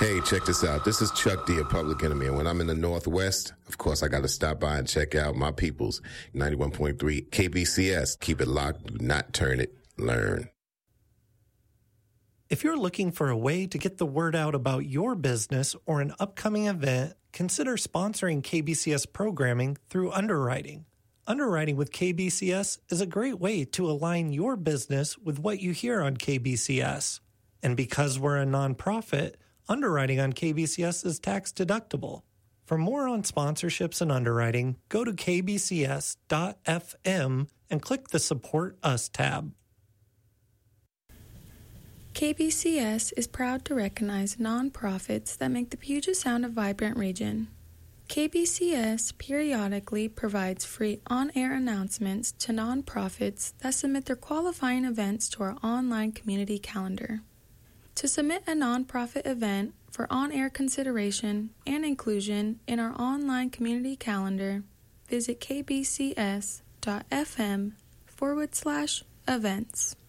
Hey, check this out. This is Chuck D of Public Enemy. And when I'm in the Northwest, of course, I got to stop by and check out my people's 91.3 KBCS. Keep it locked. Do not turn it. Learn. If you're looking for a way to get the word out about your business or an upcoming event, consider sponsoring KBCS programming through underwriting. Underwriting with KBCS is a great way to align your business with what you hear on KBCS. And because we're a nonprofit, underwriting on KBCS is tax deductible. For more on sponsorships and underwriting, go to kbcs.fm and click the Support Us tab. KBCS is proud to recognize nonprofits that make the Puget Sound a vibrant region. KBCS periodically provides free on-air announcements to nonprofits that submit their qualifying events to our online community calendar. To submit a nonprofit event for on-air consideration and inclusion in our online community calendar, visit kbcs.fm/events.